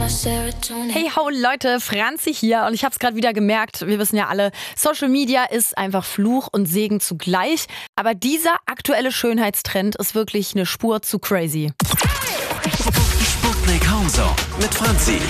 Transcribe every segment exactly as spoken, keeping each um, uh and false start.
Hey ho Leute, Franzi hier und ich habe es gerade wieder gemerkt, wir wissen ja alle, Social Media ist einfach Fluch und Segen zugleich, aber dieser aktuelle Schönheitstrend ist wirklich eine Spur zu crazy. Sputnik Homezone mit Franzi.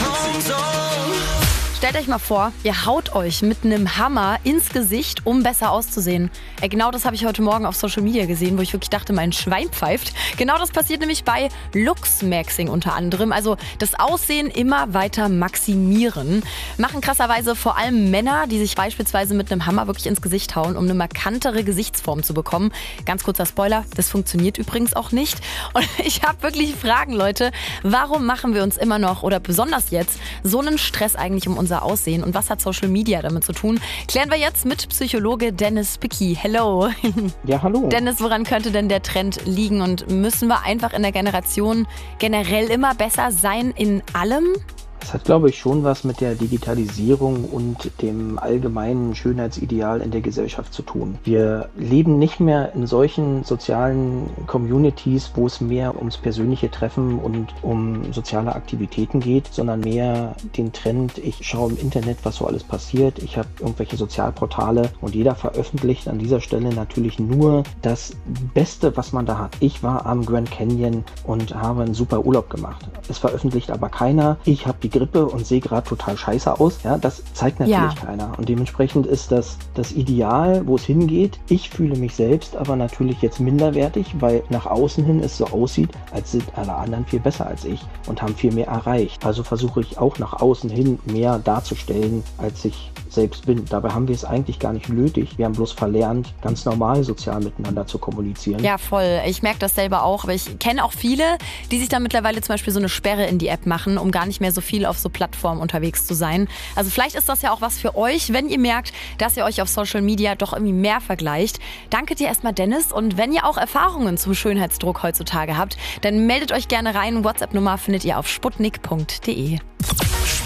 Stellt euch mal vor, ihr haut euch mit einem Hammer ins Gesicht, um besser auszusehen. Ey, genau das habe ich heute Morgen auf Social Media gesehen, wo ich wirklich dachte, mein Schwein pfeift. Genau das passiert nämlich bei Luxmaxing unter anderem. Also das Aussehen immer weiter maximieren. Machen krasserweise vor allem Männer, die sich beispielsweise mit einem Hammer wirklich ins Gesicht hauen, um eine markantere Gesichtsform zu bekommen. Ganz kurzer Spoiler, das funktioniert übrigens auch nicht. Und ich habe wirklich Fragen, Leute. Warum machen wir uns immer noch oder besonders jetzt so einen Stress eigentlich um unser Aussehen und was hat Social Media damit zu tun? Klären wir jetzt mit Psychologe Dennis Picky. Hello. Ja, hallo. Dennis, woran könnte denn der Trend liegen und müssen wir einfach in der Generation generell immer besser sein in allem? Das hat, glaube ich, schon was mit der Digitalisierung und dem allgemeinen Schönheitsideal in der Gesellschaft zu tun. Wir leben nicht mehr in solchen sozialen Communities, wo es mehr ums persönliche Treffen und um soziale Aktivitäten geht, sondern mehr den Trend, ich schaue im Internet, was so alles passiert, ich habe irgendwelche Sozialportale und jeder veröffentlicht an dieser Stelle natürlich nur das Beste, was man da hat. Ich war am Grand Canyon und habe einen super Urlaub gemacht. Es veröffentlicht aber keiner, ich habe die Grippe und sehe gerade total scheiße aus. Ja, das zeigt natürlich ja keiner. Und dementsprechend ist das das Ideal, wo es hingeht. Ich fühle mich selbst aber natürlich jetzt minderwertig, weil nach außen hin es so aussieht, als sind alle anderen viel besser als ich und haben viel mehr erreicht. Also versuche ich auch nach außen hin mehr darzustellen, als ich selbst bin. Dabei haben wir es eigentlich gar nicht nötig. Wir haben bloß verlernt, ganz normal sozial miteinander zu kommunizieren. Ja, voll. Ich merke das selber auch, aber ich kenne auch viele, die sich da mittlerweile zum Beispiel so eine Sperre in die App machen, um gar nicht mehr so viel auf so Plattformen unterwegs zu sein. Also vielleicht ist das ja auch was für euch, wenn ihr merkt, dass ihr euch auf Social Media doch irgendwie mehr vergleicht. Danke dir erstmal, Dennis. Und wenn ihr auch Erfahrungen zum Schönheitsdruck heutzutage habt, dann meldet euch gerne rein. WhatsApp-Nummer findet ihr auf sputnik punkt de.